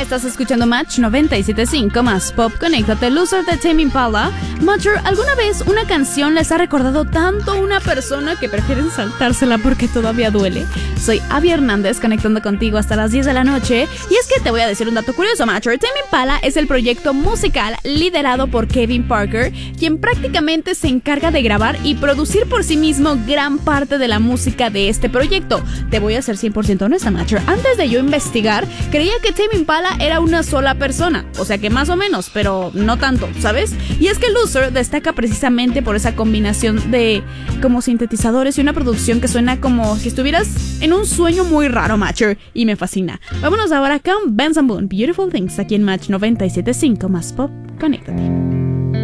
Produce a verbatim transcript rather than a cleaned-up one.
Estás escuchando Match noventa y siete punto cinco más Pop. Conéctate, Loser de Tame Impala. Matcher, ¿alguna vez una canción les ha recordado tanto a una persona que prefieren saltársela porque todavía duele? Soy Abby Hernández, conectando contigo hasta las diez de la noche. Y es que te voy a decir un dato curioso, Matcher. Tame Impala es el proyecto musical liderado por Kevin Parker, quien prácticamente se encarga de grabar y producir por sí mismo gran parte de la música de este proyecto. Te voy a ser cien por ciento honesta, Matcher. Antes de yo investigar, creía que Tame Impala era una sola persona, o sea que más o menos, pero no tanto, ¿sabes? Y es que Loser destaca precisamente por esa combinación de como sintetizadores y una producción que suena como si estuvieras en un sueño muy raro, Matcher, y me fascina. Vámonos ahora con Benson Boone, Beautiful Things, aquí en Match noventa y siete punto cinco más Pop. Conéctate.